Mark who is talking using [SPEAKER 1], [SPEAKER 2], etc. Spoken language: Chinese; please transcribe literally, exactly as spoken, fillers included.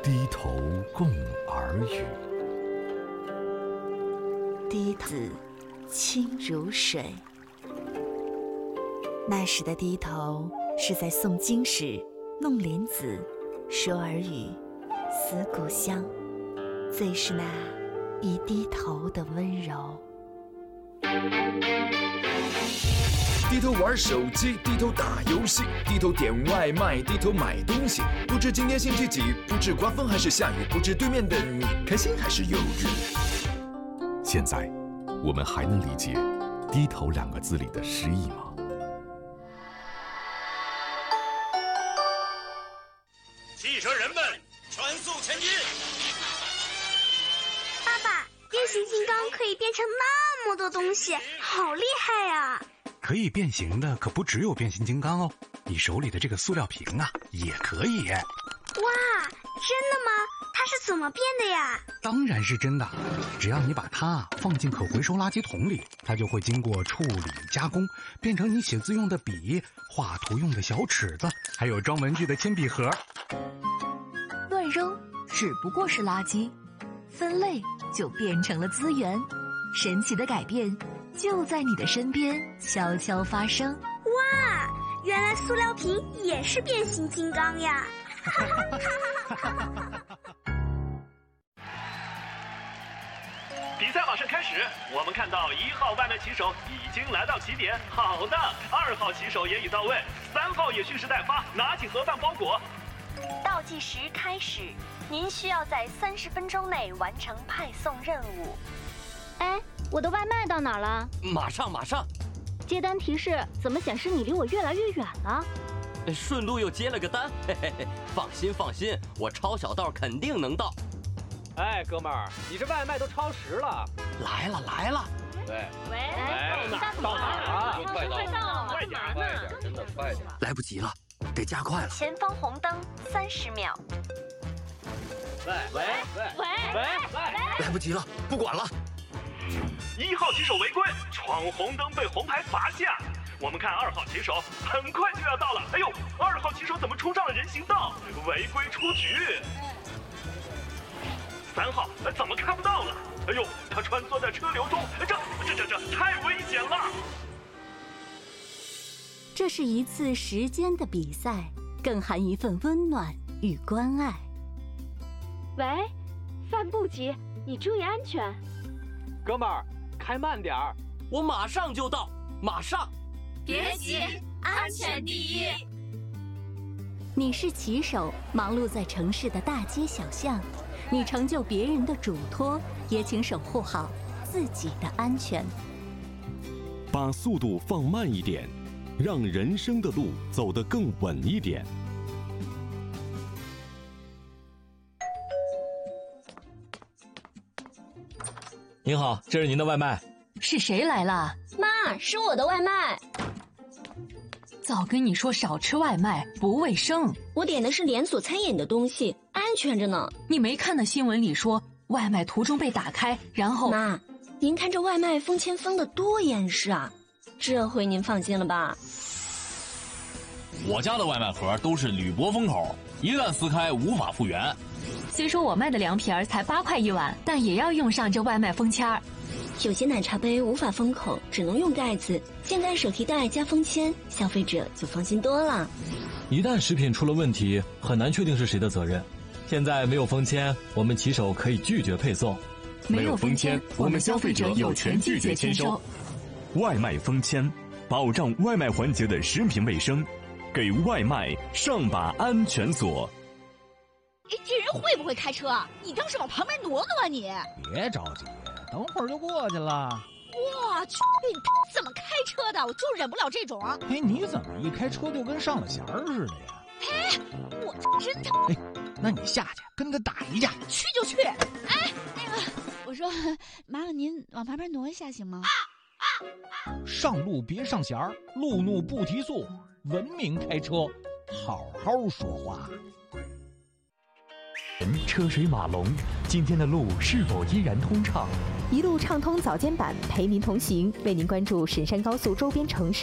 [SPEAKER 1] 低头共耳语。
[SPEAKER 2] 低头清如水。那时的低头是在诵经时弄莲子，说耳语，思故乡，最是那一低头的温柔。
[SPEAKER 3] 低头玩手机，低头打游戏，低头点外卖，低头买东西。不知今天星期几，不知刮风还是下雨，不知对面的你开心还是忧郁。
[SPEAKER 1] 现在，我们还能理解“低头”两个字里的诗意吗？
[SPEAKER 4] 汽车人们，全速前进！
[SPEAKER 5] 爸爸，变形金刚可以变成那么多东西，好厉害呀！
[SPEAKER 6] 可以变形的可不只有变形金刚哦，你手里的这个塑料瓶啊，也可以。
[SPEAKER 5] 哇，真的吗？它是怎么变的呀？
[SPEAKER 6] 当然是真的，只要你把它放进可回收垃圾桶里，它就会经过处理加工，变成你写字用的笔、画图用的小尺子，还有装文具的铅笔盒。
[SPEAKER 7] 乱扔只不过是垃圾，分类就变成了资源。神奇的改变就在你的身边悄悄发生。
[SPEAKER 5] 哇，原来塑料瓶也是变形金刚呀！
[SPEAKER 4] 比赛马上开始，我们看到一号外卖骑手已经来到起点，好的，二号骑手也已到位，三号也蓄势待发，拿起盒饭包裹。
[SPEAKER 8] 倒计时开始，您需要在三十分钟内完成派送任务。
[SPEAKER 9] 哎，我的外卖到哪儿了？
[SPEAKER 10] 马上马上。
[SPEAKER 9] 接单提示怎么显示你离我越来越远了？
[SPEAKER 10] 顺路又接了个单，嘿嘿嘿，放心放心，我抄小道肯定能到。
[SPEAKER 11] 哎，哥们儿，你这外卖都超时了。
[SPEAKER 10] 来了来了。
[SPEAKER 11] 喂
[SPEAKER 9] 喂，
[SPEAKER 11] 哎，到哪儿了？
[SPEAKER 9] 快到了，
[SPEAKER 11] 快点快点，真的快点。
[SPEAKER 10] 来不及了，得加快了。
[SPEAKER 8] 前方红灯三十秒。
[SPEAKER 11] 喂喂喂喂喂喂！
[SPEAKER 10] 来不及了，不管了。
[SPEAKER 4] 一号骑手违规闯红灯被红牌罚下。我们看二号骑手很快就要到了，哎呦，二号骑手怎么冲上了人行道，违规出局。三号怎么看不到了？哎呦，他穿梭在车流中，这这这这太危险了。
[SPEAKER 2] 这是一次时间的比赛，更含一份温暖与关爱。
[SPEAKER 9] 喂，饭不急，你注意安全。
[SPEAKER 11] 哥们儿，开慢点儿，
[SPEAKER 10] 我马上就到，马上。
[SPEAKER 7] 别急，安全第一。
[SPEAKER 2] 你是骑手，忙碌在城市的大街小巷，你成就别人的嘱托，也请守护好自己的安全。
[SPEAKER 1] 把速度放慢一点，让人生的路走得更稳一点。
[SPEAKER 12] 您好，这是您的外卖。
[SPEAKER 7] 是谁来了？
[SPEAKER 9] 妈，是我的外卖。
[SPEAKER 7] 早跟你说少吃外卖，不卫生。
[SPEAKER 9] 我点的是连锁餐饮的东西，安全着呢。
[SPEAKER 7] 你没看那新闻里说，外卖途中被打开，然后……
[SPEAKER 9] 妈，您看这外卖封签封得多严实啊！这回您放心了吧？
[SPEAKER 12] 我家的外卖盒都是铝箔封口，一旦撕开无法复原。
[SPEAKER 7] 虽说我卖的凉皮儿才八块一碗，但也要用上这外卖封签儿。
[SPEAKER 9] 有些奶茶杯无法封口，只能用盖子，现在手提袋加封签，消费者就放心多了。
[SPEAKER 12] 一旦食品出了问题，很难确定是谁的责任。现在没有封签，我们骑手可以拒绝配送。
[SPEAKER 7] 没有封签，我们消费者有权拒绝签收。
[SPEAKER 1] 外卖封签，保障外卖环节的食品卫生，给外卖上把安全锁。
[SPEAKER 13] 哎，这人会不会开车啊？你倒是往旁边挪挪吧你！
[SPEAKER 14] 别着急，等会儿就过去了。
[SPEAKER 13] 我去，你怎么开车的？我就忍不了这种。
[SPEAKER 14] 哎，你怎么一开车就跟上了弦儿似的呀？
[SPEAKER 13] 哎，我真的。
[SPEAKER 14] 哎，那你下去跟他打一架。
[SPEAKER 13] 去就去。哎，那个，我说，麻烦您往旁边挪一下行吗？
[SPEAKER 14] 上路别上弦儿，路怒不提速，文明开车，好好说话。
[SPEAKER 15] 车水马龙，今天的路是否依然通畅？
[SPEAKER 16] 一路畅通早间版陪您同行，为您关注神山高速周边城市。